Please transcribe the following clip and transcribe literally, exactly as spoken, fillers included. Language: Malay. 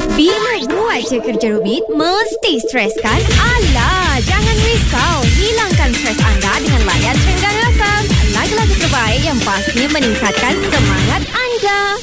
Bila buat je kerja rumit, mesti stres kan? Alah, jangan risau. Hilangkan stres anda dengan layan Trengganu F M. Lagu-lagu terbaik yang pasti meningkatkan semangat anda.